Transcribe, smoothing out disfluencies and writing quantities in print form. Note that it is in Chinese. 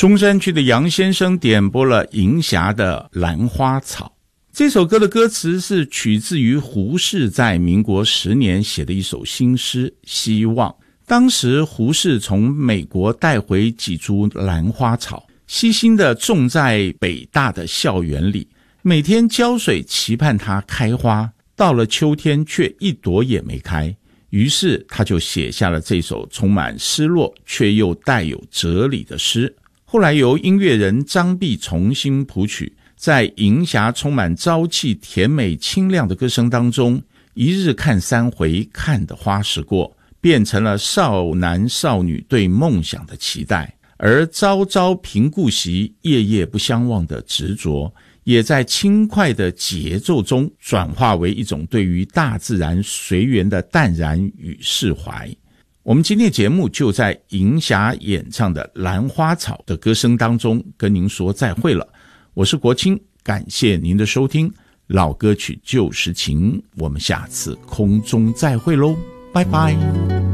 中山区的杨先生点播了银霞的《兰花草》。这首歌的歌词是取自于胡适在民国10年写的一首新诗《希望》。当时胡适从美国带回几株兰花草，悉心地种在北大的校园里，每天浇水期盼它开花，到了秋天却一朵也没开。于是他就写下了这首充满失落却又带有哲理的诗。后来由音乐人张碧重新谱曲，在银霞充满朝气甜美清亮的歌声当中，一日看3回，看得花时过，变成了少男少女对梦想的期待。而朝朝频顾惜，夜夜不相忘的执着，也在轻快的节奏中转化为一种对于大自然随缘的淡然与释怀。我们今天的节目就在银霞演唱的《兰花草》的歌声当中跟您说再会了。我是国清，感谢您的收听。老歌曲旧时情，我们下次空中再会咯，拜拜。